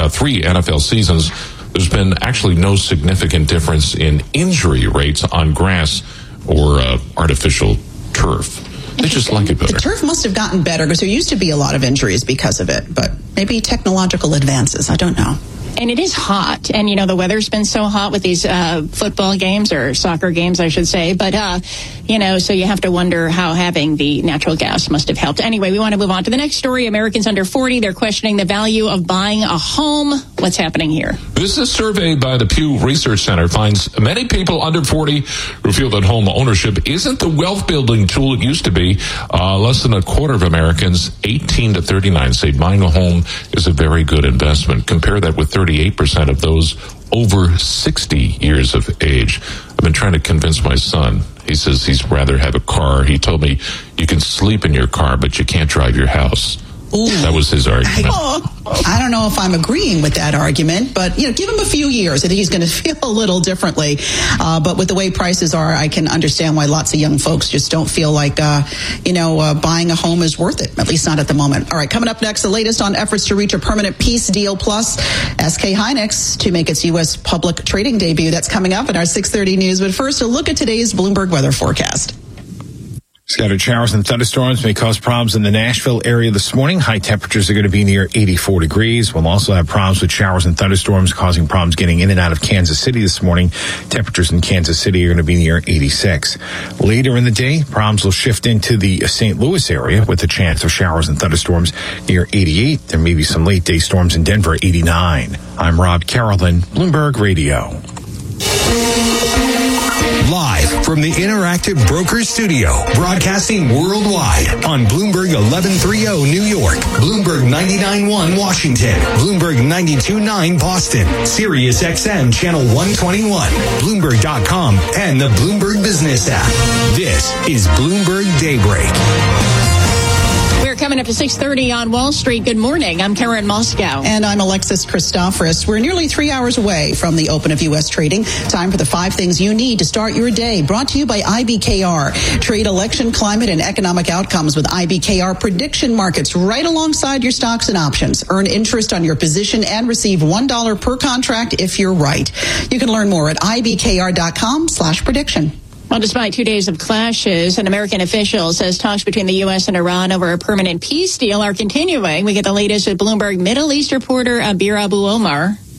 NFL seasons, there's been actually no significant difference in injury rates on grass or artificial turf. They just like it better. The turf must have gotten better because there used to be a lot of injuries because of it, but maybe technological advances. I don't know. And it is hot. And, you know, the weather's been so hot with these football games, or soccer games, I should say. But, you know, so you have to wonder how having the natural gas must have helped. Anyway, we want to move on to the next story. Americans under 40, they're questioning the value of buying a home. What's happening here? This is a survey by the Pew Research Center finds many people under 40 who feel that home ownership isn't the wealth building tool it used to be. Less than a quarter of Americans, 18 to 39, say buying a home is a very good investment. Compare that with 38% of those over 60 years of age. I've been trying to convince my son. He says he'd rather have a car. He told me you can sleep in your car, but you can't drive your house. Ooh. That was his argument. I don't know if I'm agreeing with that argument, but, you know, give him a few years. I think he's going to feel a little differently. But with the way prices are, I can understand why lots of young folks just don't feel like, buying a home is worth it, at least not at the moment. All right, coming up next, the latest on efforts to reach a permanent peace deal, plus SK Hynix to make its U.S. public trading debut. That's coming up in our 6:30 news. But first, a look at today's Bloomberg weather forecast. Scattered showers and thunderstorms may cause problems in the Nashville area this morning. High temperatures are going to be near 84 degrees. We'll also have problems with showers and thunderstorms causing problems getting in and out of Kansas City this morning. Temperatures in Kansas City are going to be near 86. Later in the day, problems will shift into the St. Louis area with a chance of showers and thunderstorms near 88. There may be some late day storms in Denver, 89. I'm Rob Carolyn, Bloomberg Radio. Live from the Interactive Brokers Studio, broadcasting worldwide on Bloomberg 1130 New York, Bloomberg 99.1 Washington, Bloomberg 92.9 Boston, Sirius XM Channel 121, Bloomberg.com, and the Bloomberg Business app. This is Bloomberg Daybreak. We're coming up to 6:30 on Wall Street. Good morning. I'm Karen Moscow. And I'm Alexis Christoforous. We're nearly 3 hours away from the open of U.S. trading. Time for the 5 things you need to start your day. Brought to you by IBKR. Trade election, climate, and economic outcomes with IBKR prediction markets right alongside your stocks and options. Earn interest on your position and receive $1 per contract if you're right. You can learn more at ibkr.com/prediction. Well, despite 2 days of clashes, an American official says talks between the U.S. and Iran over a permanent peace deal are continuing. We get the latest with Bloomberg Middle East reporter Abir Abu Omar.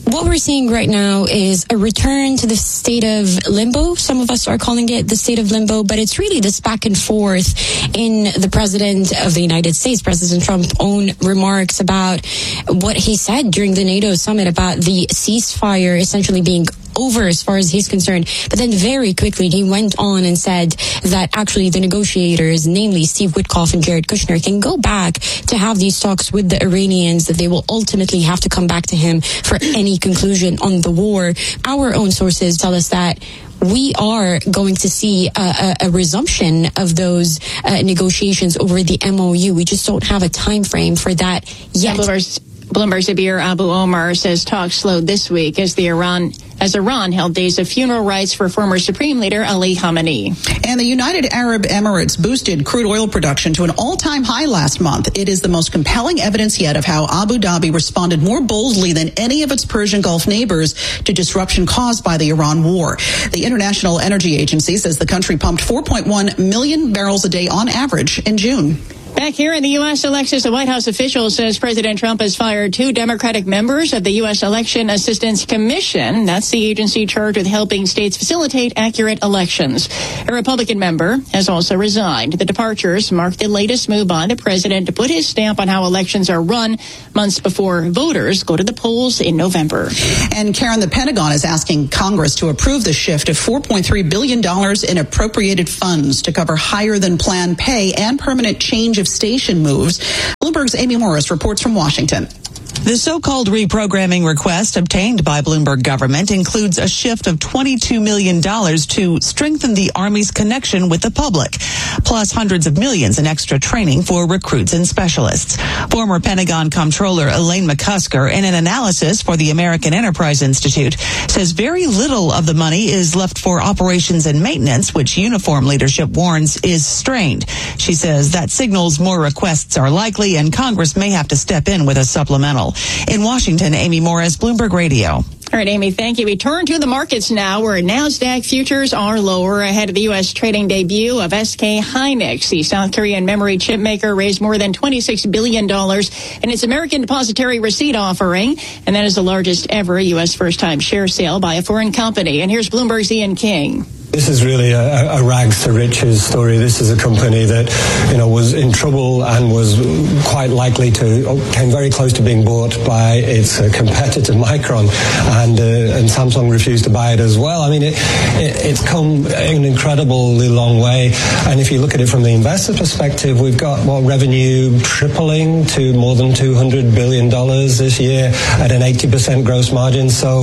What we're seeing right now is a return to the state of limbo. Some of us are calling it the state of limbo, but it's really this back and forth in the President of the United States, President Trump's own remarks about what he said during the NATO summit about the ceasefire essentially being over as far as he's concerned. But then very quickly he went on and said that actually the negotiators, namely Steve Witkoff and Jared Kushner, can go back to have these talks with the Iranians, that they will ultimately have to come back to him for any conclusion on the war. Our own sources tell us that we are going to see a resumption of those negotiations over the MOU. We just don't have a time frame for that yet. Bloomberg's Abir Abu Omar says talks slowed this week as Iran held days of funeral rites for former Supreme Leader Ali Khamenei. And the United Arab Emirates boosted crude oil production to an all-time high last month. It is the most compelling evidence yet of how Abu Dhabi responded more boldly than any of its Persian Gulf neighbors to disruption caused by the Iran war. The International Energy Agency says the country pumped 4.1 million barrels a day on average in June. Back here in the U.S., Alexis, a White House official says President Trump has fired 2 Democratic members of the U.S. Election Assistance Commission. That's the agency charged with helping states facilitate accurate elections. A Republican member has also resigned. The departures mark the latest move by the president to put his stamp on how elections are run months before voters go to the polls in November. And Karen, the Pentagon is asking Congress to approve the shift of $4.3 billion in appropriated funds to cover higher than planned pay and permanent change of station moves. Bloomberg's Amy Morris reports from Washington. The so-called reprogramming request obtained by Bloomberg government includes a shift of $22 million to strengthen the Army's connection with the public, plus hundreds of millions in extra training for recruits and specialists. Former Pentagon Comptroller Elaine McCusker, in an analysis for the American Enterprise Institute, says very little of the money is left for operations and maintenance, which uniform leadership warns is strained. She says that signals more requests are likely and Congress may have to step in with a supplemental. In Washington, Amy Morris, Bloomberg Radio. All right, Amy, thank you. We turn to the markets now, where NASDAQ futures are lower ahead of the U.S. trading debut of SK Hynix. The South Korean memory chip maker raised more than $26 billion in its American Depository Receipt offering, and that is the largest ever U.S. first-time share sale by a foreign company. And here's Bloomberg's Ian King. This is really a rags to riches story. This is a company that, was in trouble and was quite likely came very close to being bought by its competitor Micron, and Samsung refused to buy it as well. I mean, it's come an incredibly long way. And if you look at it from the investor perspective, we've got revenue tripling to more than $200 billion this year at an 80% gross margin. So,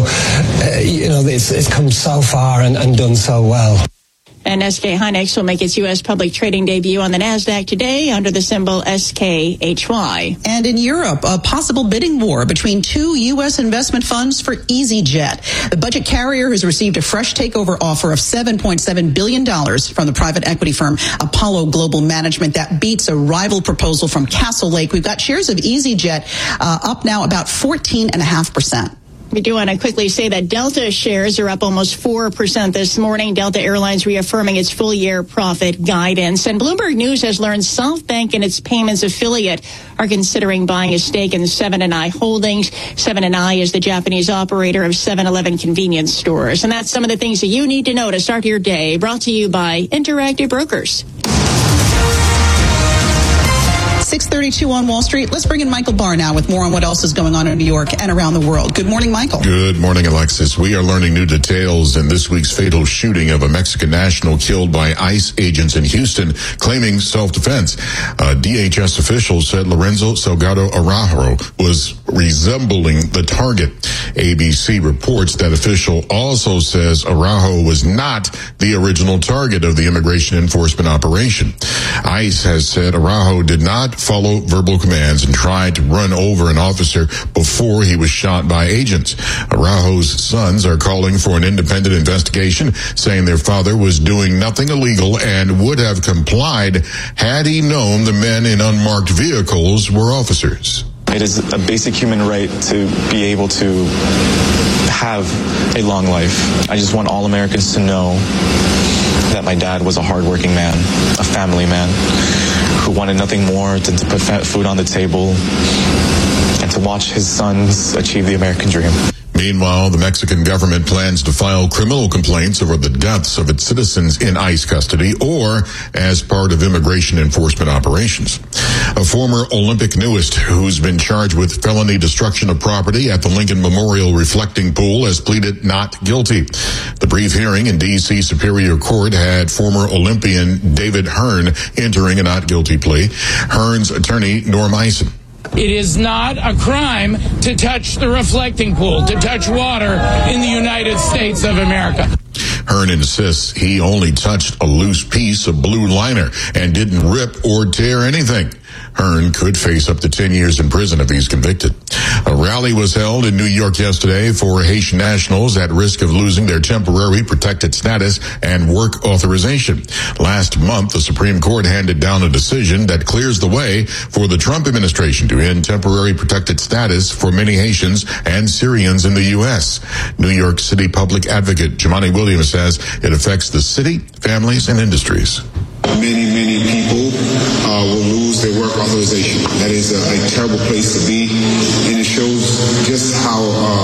it's come so far and done so well. And SK Hynix will make its U.S. public trading debut on the NASDAQ today under the symbol SKHY. And in Europe, a possible bidding war between 2 U.S. investment funds for EasyJet. The budget carrier has received a fresh takeover offer of $7.7 billion from the private equity firm Apollo Global Management. That beats a rival proposal from Castle Lake. We've got shares of EasyJet up now about 14.5%. We do want to quickly say that Delta shares are up almost 4% this morning. Delta Airlines reaffirming its full-year profit guidance. And Bloomberg News has learned SoftBank and its payments affiliate are considering buying a stake in Seven & i Holdings. Seven & i is the Japanese operator of 7-Eleven convenience stores. And that's some of the things that you need to know to start your day. Brought to you by Interactive Brokers. 6:32 on Wall Street. Let's bring in Michael Barr now with more on what else is going on in New York and around the world. Good morning, Michael. Good morning, Alexis. We are learning new details in this week's fatal shooting of a Mexican national killed by ICE agents in Houston, claiming self-defense. DHS officials said Lorenzo Salgado Araujo was resembling the target. ABC reports that official also says Araujo was not the original target of the immigration enforcement operation. ICE has said Araujo did not follow verbal commands and tried to run over an officer before he was shot by agents. Araujo's sons are calling for an independent investigation, saying their father was doing nothing illegal and would have complied had he known the men in unmarked vehicles were officers. It is a basic human right to be able to have a long life. I just want all Americans to know that my dad was a hardworking man, a family man, who wanted nothing more than to put food on the table and to watch his sons achieve the American dream. Meanwhile, the Mexican government plans to file criminal complaints over the deaths of its citizens in ICE custody or as part of immigration enforcement operations. A former Olympic nudist who's been charged with felony destruction of property at the Lincoln Memorial Reflecting Pool has pleaded not guilty. The brief hearing in D.C. Superior Court had former Olympian David Hearn entering a not guilty plea. Hearn's attorney, Norm Eisen. It is not a crime to touch the reflecting pool, to touch water in the United States of America. Hearn insists he only touched a loose piece of blue liner and didn't rip or tear anything. Hearn could face up to 10 years in prison if he's convicted. A rally was held in New York yesterday for Haitian nationals at risk of losing their temporary protected status and work authorization. Last month, the Supreme Court handed down a decision that clears the way for the Trump administration to end temporary protected status for many Haitians and Syrians in the U.S. New York City Public Advocate Jumaane Williams says it affects the city, families, and industries. Many people will lose their work authorization. That is a terrible place to be, and it shows just how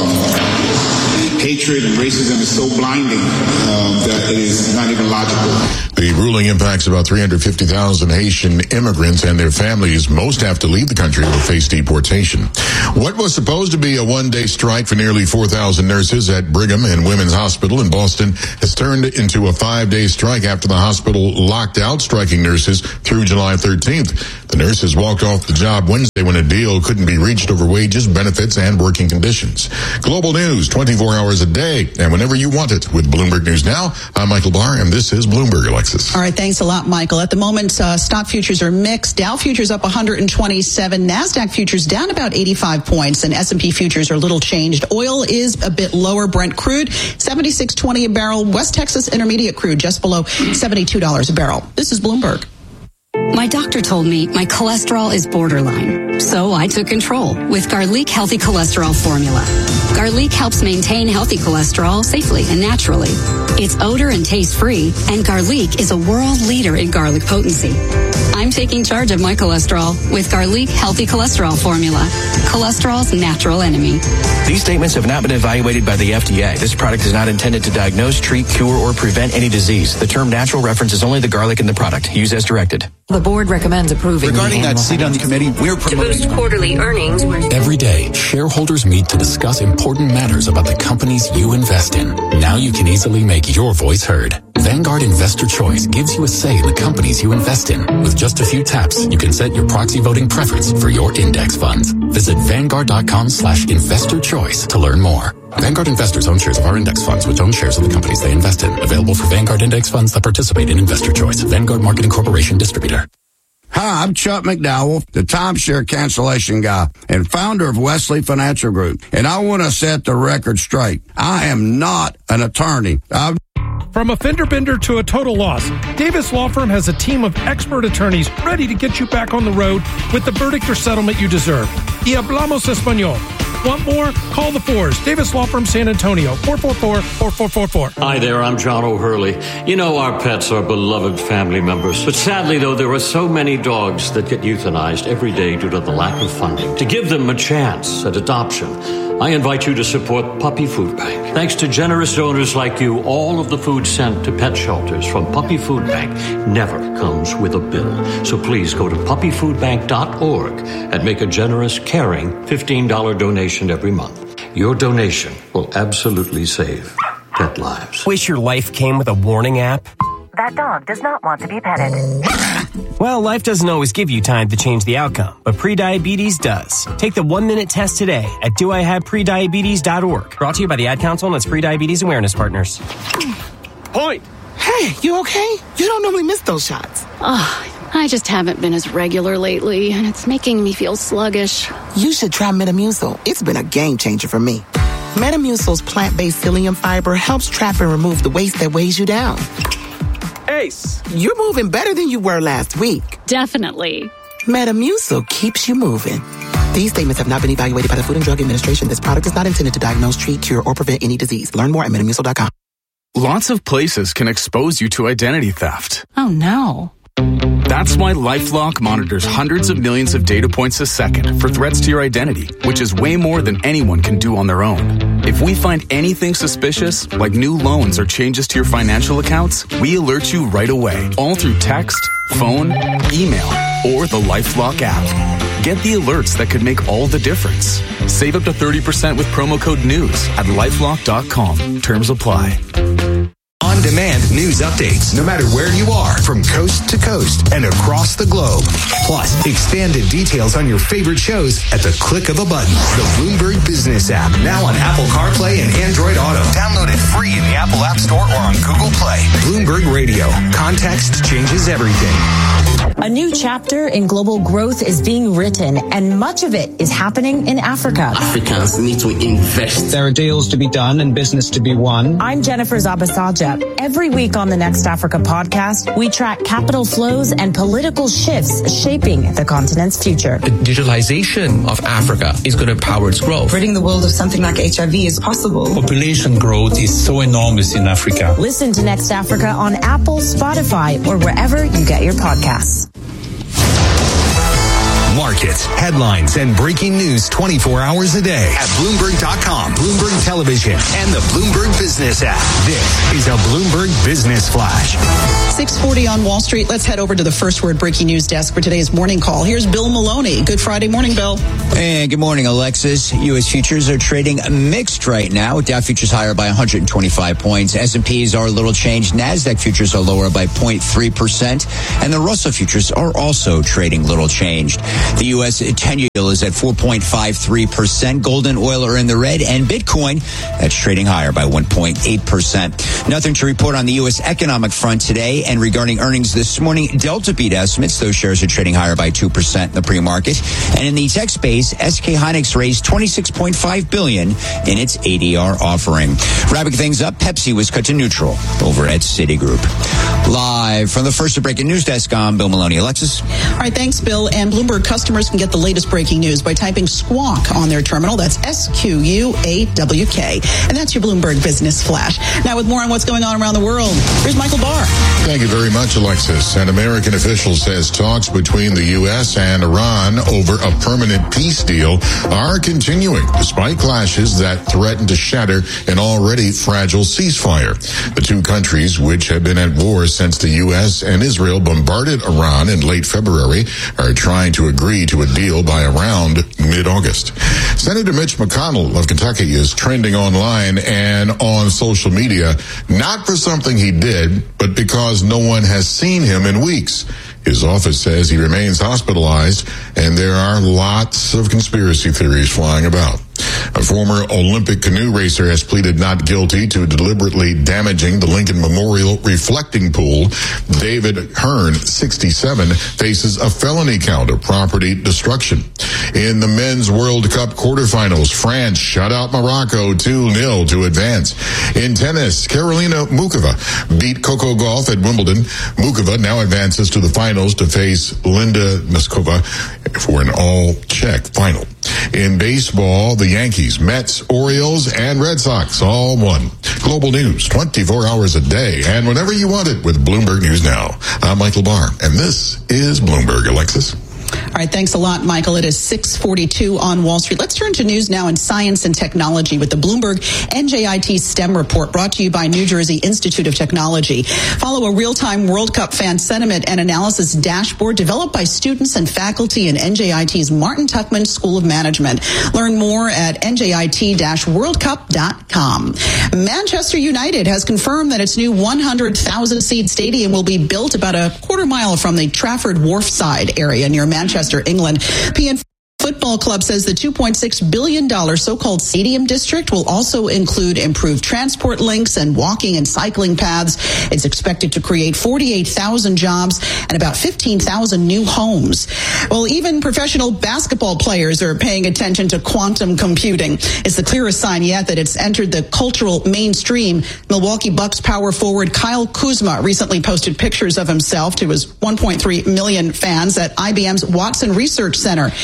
hatred and racism is so blinding that it is not even logical. The ruling impacts about 350,000 Haitian immigrants and their families. Most have to leave the country or face deportation. What was supposed to be a one-day strike for nearly 4,000 nurses at Brigham and Women's Hospital in Boston has turned into a 5-day strike after the hospital locked out striking nurses through July 13th. The nurses walked off the job Wednesday when a deal couldn't be reached over wages, benefits, and working conditions. Global news, 24 hours a day, and whenever you want it with Bloomberg News Now. I'm Michael Barr, and this is Bloomberg, Alexis. All right, thanks a lot, Michael. At the moment, stock futures are mixed. Dow futures up 127, NASDAQ futures down about 85 points, and S&P futures are little changed. Oil is a bit lower. Brent crude, $76.20 a barrel. West Texas Intermediate crude just below $72 a barrel. This is Bloomberg. My doctor told me my cholesterol is borderline, so I took control with Garlic Healthy Cholesterol Formula. Garlic helps maintain healthy cholesterol safely and naturally. It's odor and taste free, and Garlic is a world leader in garlic potency. I'm taking charge of my cholesterol with Garlic Healthy Cholesterol Formula, cholesterol's natural enemy. These statements have not been evaluated by the FDA. This product is not intended to diagnose, treat, cure, or prevent any disease. The term natural references only the garlic in the product. Use as directed. The board recommends approving. Regarding that seat on the committee, we're promoting. To boost quarterly earnings. Every day, shareholders meet to discuss important matters about the companies you invest in. Now you can easily make your voice heard. Vanguard Investor Choice gives you a say in the companies you invest in. With just a few taps, you can set your proxy voting preference for your index funds. Visit Vanguard.com/investor choice to learn more. Vanguard investors own shares of our index funds, which own shares of the companies they invest in. Available for Vanguard index funds that participate in Investor Choice. Vanguard Marketing Corporation Distributor. Hi, I'm Chuck McDowell, the timeshare cancellation guy and founder of Wesley Financial Group. And I want to set the record straight. I am not an attorney. From a fender bender to a total loss, Davis Law Firm has a team of expert attorneys ready to get you back on the road with the verdict or settlement you deserve. Y hablamos español. Want more? Call the Fours. Davis Law Firm, San Antonio, 444-4444. Hi there, I'm John O'Hurley. You know, our pets are beloved family members. But sadly, though, there are so many dogs that get euthanized every day due to the lack of funding. To give them a chance at adoption, I invite you to support Puppy Food Bank. Thanks to generous donors like you, all of the food sent to pet shelters from Puppy Food Bank never comes with a bill. So please go to puppyfoodbank.org and make a generous, caring $15 donation every month. Your donation will absolutely save pet lives. Wish your life came with a warning app? That dog does not want to be petted. Well, life doesn't always give you time to change the outcome, but prediabetes does. Take the 1-minute test today at doihaveprediabetes.org. Brought to you by the Ad Council and its Prediabetes Awareness Partners. Point! Hey, you okay? You don't normally miss those shots. I just haven't been as regular lately, and it's making me feel sluggish. You should try Metamucil. It's been a game changer for me. Metamucil's plant-based psyllium fiber helps trap and remove the waste that weighs you down. Ace, you're moving better than you were last week. Definitely. Metamucil keeps you moving. These statements have not been evaluated by the Food and Drug Administration. This product is not intended to diagnose, treat, cure, or prevent any disease. Learn more at Metamucil.com. Lots of places can expose you to identity theft. Oh, no. That's why LifeLock monitors hundreds of millions of data points a second for threats to your identity, which is way more than anyone can do on their own. If we find anything suspicious, like new loans or changes to your financial accounts, we alert you right away, all through text, phone, email, or the LifeLock app. Get the alerts that could make all the difference. Save up to 30% with promo code NEWS at LifeLock.com. Terms apply. On-demand news updates, no matter where you are, from coast to coast and across the globe. Plus, expanded details on your favorite shows at the click of a button. The Bloomberg Business app, now on Apple CarPlay and Android Auto. Download it free in the Apple App Store or on Google Play. Bloomberg Radio. Context changes everything. A new chapter in global growth is being written, and much of it is happening in Africa. Africans need to invest. There are deals to be done and business to be won. I'm Jennifer Zabasaja. Every week on the Next Africa podcast, we track capital flows and political shifts shaping the continent's future. The digitalization of Africa is going to power its growth. Ridding the world of something like HIV is possible. Population growth is so enormous in Africa. Listen to Next Africa on Apple, Spotify, or wherever you get your podcasts. Markets, headlines, and breaking news 24 hours a day at Bloomberg.com, Bloomberg Television, and the Bloomberg Business app. This is a Bloomberg Business Flash. 6:40 on Wall Street. Let's head over to the First Word breaking news desk for today's morning call. Here's Bill Maloney. Good Friday morning, Bill. And good morning, Alexis. U.S. futures are trading mixed right now, with Dow futures higher by 125 points. S&Ps are a little changed. NASDAQ futures are lower by 0.3%. And the Russell futures are also trading little changed. The U.S. 10-year yield is at 4.53%. Gold and oil are in the red, and Bitcoin, that's trading higher by 1.8%. Nothing to report on the U.S. economic front today. And regarding earnings this morning, Delta beat estimates. Those shares are trading higher by 2% in the pre-market. And in the tech space, SK Hynix raised $26.5 billion in its ADR offering. Wrapping things up, Pepsi was cut to neutral over at Citigroup. Live from the First Breaking News Desk, I'm Bill Maloney. Alexis? All right, thanks, Bill. And Bloomberg customers can get the latest breaking news by typing Squawk on their terminal. That's SQUAWK. And that's your Bloomberg Business Flash. Now, with more on what's going on around the world, here's Michael Barr. Thank you very much, Alexis. An American official says talks between the U.S. and Iran over a permanent peace deal are continuing, despite clashes that threaten to shatter an already fragile ceasefire. The two countries, which have been at war since the U.S. and Israel bombarded Iran in late February, are trying to agree to a deal by around mid-August. Senator Mitch McConnell of Kentucky is trending online and on social media, not for something he did, but because no one has seen him in weeks. His office says he remains hospitalized, and there are lots of conspiracy theories flying about. A former Olympic canoe racer has pleaded not guilty to deliberately damaging the Lincoln Memorial reflecting pool. David Hearn, 67, faces a felony count of property destruction. In the Men's World Cup quarterfinals, France shut out Morocco 2-0 to advance. In tennis, Karolina Muchova beat Coco Gauff at Wimbledon. Muchova now advances to the finals to face Linda Noskova for an all-Czech final. In baseball, the Yankees, Mets, Orioles, and Red Sox all won. Global news, 24 hours a day, and whenever you want it with Bloomberg News Now. I'm Michael Barr, and this is Bloomberg. Alexis? All right, thanks a lot, Michael. It is 6:42 on Wall Street. Let's turn to news now in science and technology with the Bloomberg NJIT STEM report brought to you by New Jersey Institute of Technology. Follow a real-time World Cup fan sentiment and analysis dashboard developed by students and faculty in NJIT's Martin Tuckman School of Management. Learn more at njit-worldcup.com. Manchester United has confirmed that its new 100,000-seat stadium will be built about a quarter mile from the Trafford Wharfside area near Manchester, England. PN Football Club says the $2.6 billion so-called stadium district will also include improved transport links and walking and cycling paths. It's expected to create 48,000 jobs and about 15,000 new homes. Well, even professional basketball players are paying attention to quantum computing. It's the clearest sign yet that it's entered the cultural mainstream. Milwaukee Bucks power forward Kyle Kuzma recently posted pictures of himself to his 1.3 million fans at IBM's Watson Research Center, where he got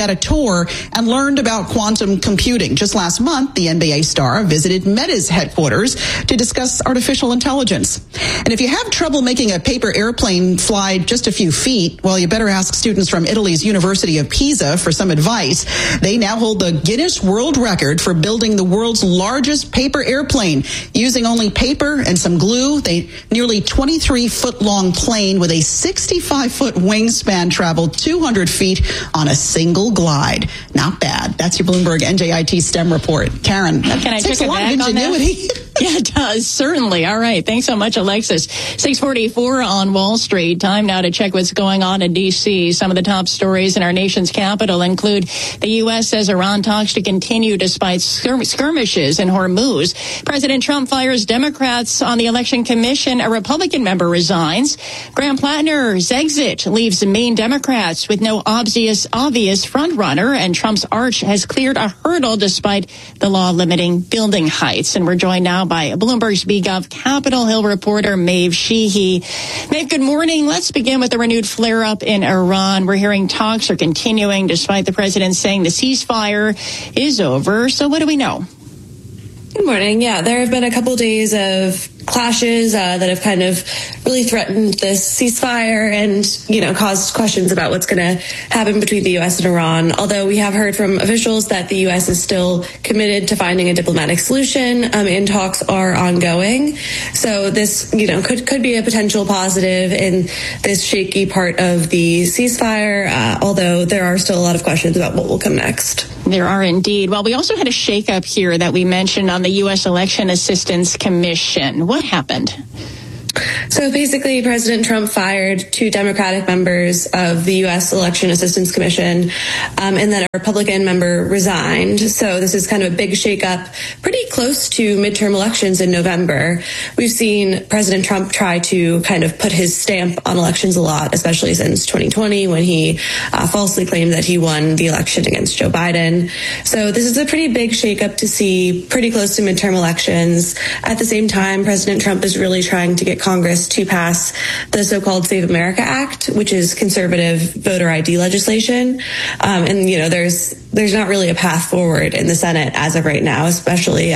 got a tour and learned about quantum computing. Just last month, the NBA star visited Meta's headquarters to discuss artificial intelligence. And if you have trouble making a paper airplane fly just a few feet, well, you better ask students from Italy's University of Pisa for some advice. They now hold the Guinness World Record for building the world's largest paper airplane using only paper and some glue. They nearly 23-foot-long plane with a 65-foot wingspan traveled 200 feet on a single glide. Not bad. That's your Bloomberg NJIT STEM report. Karen, that takes a lot of ingenuity. Yeah, it does. Certainly. All right. Thanks so much, Alexis. 6:44 on Wall Street. Time now to check what's going on in D.C. Some of the top stories in our nation's capital include the U.S. says Iran talks to continue despite skirmishes in Hormuz. President Trump fires Democrats on the Election Commission. A Republican member resigns. Graham Plattner's exit leaves the main Democrats with no obvious frontrunner. And Trump's arch has cleared a hurdle despite the law limiting building heights. And we're joined now by Bloomberg's BGov Capitol Hill reporter Maeve Sheehy. Maeve, good morning. Let's begin with the renewed flare-up in Iran. We're hearing talks are continuing despite the president saying the ceasefire is over. So what do we know? Good morning. Yeah, there have been a couple days of clashes that have kind of really threatened this ceasefire and, caused questions about what's going to happen between the U.S. and Iran. Although we have heard from officials that the U.S. is still committed to finding a diplomatic solution and talks are ongoing. So this, could be a potential positive in this shaky part of the ceasefire, although there are still a lot of questions about what will come next. There are indeed. Well, we also had a shakeup here that we mentioned on the U.S. Election Assistance Commission. What happened? So basically, President Trump fired 2 Democratic members of the U.S. Election Assistance Commission, and then a Republican member resigned. So this is kind of a big shakeup, pretty close to midterm elections in November. We've seen President Trump try to kind of put his stamp on elections a lot, especially since 2020 when he falsely claimed that he won the election against Joe Biden. So this is a pretty big shakeup to see pretty close to midterm elections. At the same time, President Trump is really trying to get Congress to pass the so-called Save America Act, which is conservative voter ID legislation. And, there's not really a path forward in the Senate as of right now, especially,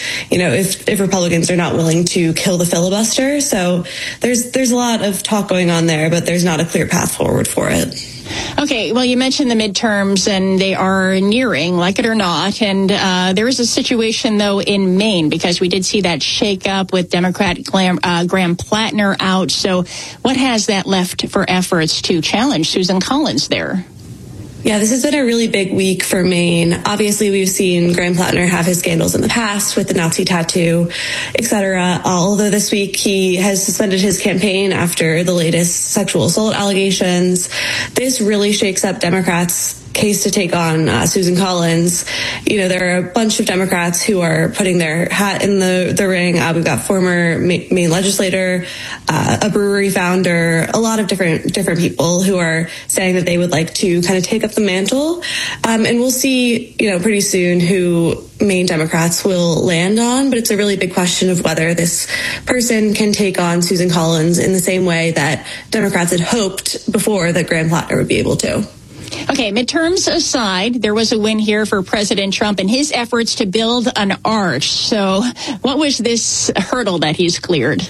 if Republicans are not willing to kill the filibuster. So there's a lot of talk going on there, but there's not a clear path forward for it. Okay, well, you mentioned the midterms, and they are nearing, like it or not. And there is a situation, though, in Maine, because we did see that shake-up with Democrat Graham Plattner out. So what has that left for efforts to challenge Susan Collins there? Yeah, this has been a really big week for Maine. Obviously, we've seen Graham Plattner have his scandals in the past with the Nazi tattoo, etc. Although this week he has suspended his campaign after the latest sexual assault allegations. This really shakes up Democrats' case to take on Susan Collins. There are a bunch of Democrats who are putting their hat in the ring. We've got former Maine legislator, a brewery founder, a lot of different people who are saying that they would like to kind of take up the mantle. And we'll see, pretty soon who Maine Democrats will land on. But it's a really big question of whether this person can take on Susan Collins in the same way that Democrats had hoped before that Graham Plattner would be able to. Okay, midterms aside, there was a win here for President Trump and his efforts to build an arch. So what was this hurdle that he's cleared?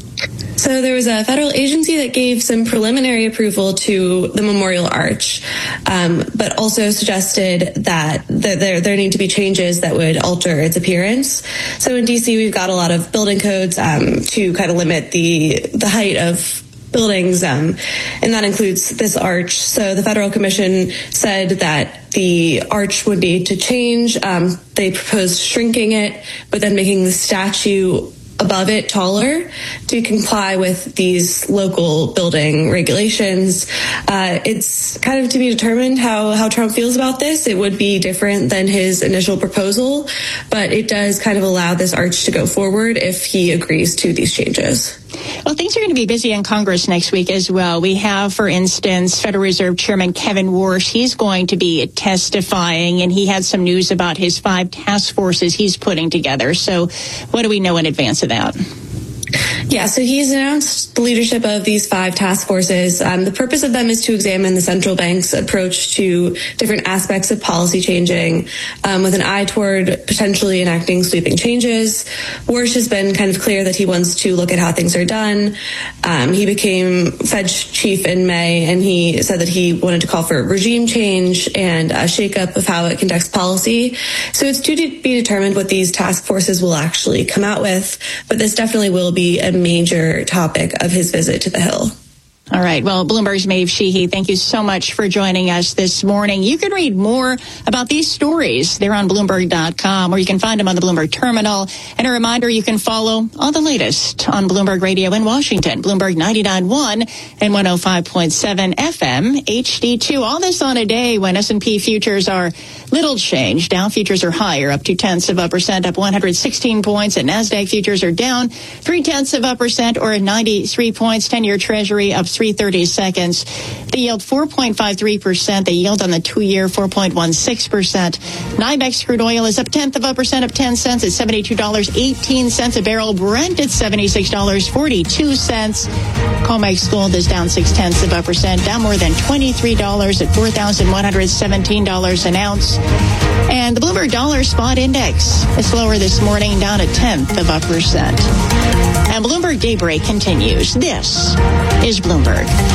So there was a federal agency that gave some preliminary approval to the Memorial Arch, but also suggested that there need to be changes that would alter its appearance. So in D.C., we've got a lot of building codes to kind of limit the height of buildings, and that includes this arch. So the Federal Commission said that the arch would need to change. They proposed shrinking it, but then making the statue above it taller to comply with these local building regulations. It's kind of to be determined how Trump feels about this. It would be different than his initial proposal, but it does kind of allow this arch to go forward if he agrees to these changes. Well, things are going to be busy in Congress next week as well. We have, for instance, Federal Reserve Chairman Kevin Warsh. He's going to be testifying, and he had some news about his 5 task forces he's putting together. So what do we know in advance of that? Yeah, so he's announced the leadership of these 5 task forces. The purpose of them is to examine the central bank's approach to different aspects of policy changing with an eye toward potentially enacting sweeping changes. Warsh has been kind of clear that he wants to look at how things are done. He became Fed chief in May, and he said that he wanted to call for regime change and a shakeup of how it conducts policy. So it's to be determined what these task forces will actually come out with, but this definitely will be a major topic of his visit to the Hill. All right. Well, Bloomberg's Maeve Sheehy, thank you so much for joining us this morning. You can read more about these stories. They're on Bloomberg.com, or you can find them on the Bloomberg Terminal. And a reminder, you can follow all the latest on Bloomberg Radio in Washington, Bloomberg 99.1 and 105.7 FM HD2. All this on a day when S&P futures are little change. Dow futures are higher, up 0.2%, up 116 points. And NASDAQ futures are down 0.3%, or 93 points. 10-year Treasury up 3/30 seconds. The yield 4.53%. The yield on the 2-year 4.16%. NYMEX crude oil is up 0.1%, up 10 cents at $72.18 a barrel. Brent at $76.42. COMEX gold is down 0.6%, down more than $23 at $4,117 an ounce. And the Bloomberg Dollar Spot Index is lower this morning, down 0.1%. And Bloomberg Daybreak continues. This is Bloomberg.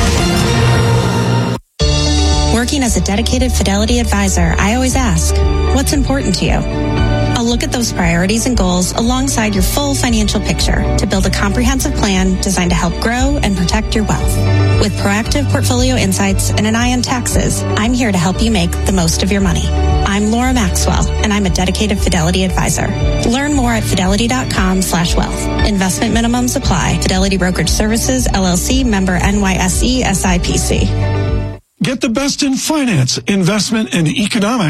Working as a dedicated Fidelity advisor, I always ask, what's important to you? I'll look at those priorities and goals alongside your full financial picture to build a comprehensive plan designed to help grow and protect your wealth. With proactive portfolio insights and an eye on taxes, I'm here to help you make the most of your money. I'm Laura Maxwell, and I'm a dedicated Fidelity advisor. Learn more at fidelity.com/wealth. Investment minimums apply. Fidelity Brokerage Services, LLC, member NYSE SIPC. Get the best in finance, investment, and economics